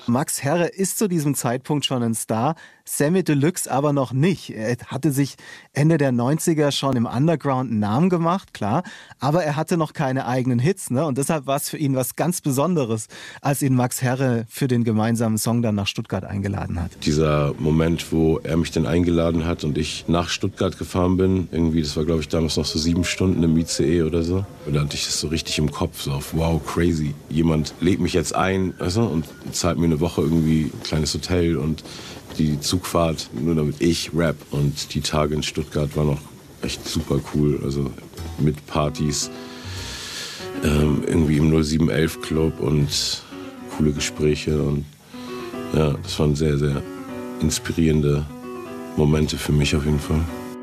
Max Herre ist zu diesem Zeitpunkt schon ein Star, Samy Deluxe aber noch nicht. Er hatte sich Ende der 90er schon im Underground einen Namen gemacht, klar, aber er hatte noch keine eigenen Hits, ne? Und deshalb war es für ihn was ganz Besonderes, als ihn Max Herre für den gemeinsamen Song dann nach Stuttgart eingeladen hat. Dieser Moment, wo er mich dann eingeladen hat und ich nach Stuttgart gefahren bin, irgendwie, das war glaube ich damals noch so 7 Stunden im ICE oder so. Und da hatte ich das so richtig im Kopf, so auf wow, crazy. Jemand lädt mich jetzt ein, weißt du, und zahlt mir eine Woche irgendwie ein kleines Hotel und die Zugfahrt, nur damit ich rap. Und die Tage in Stuttgart waren auch echt super cool, also mit Partys, irgendwie im 0711 Club und coole Gespräche. Und ja, das waren sehr, sehr inspirierende Momente für mich auf jeden Fall.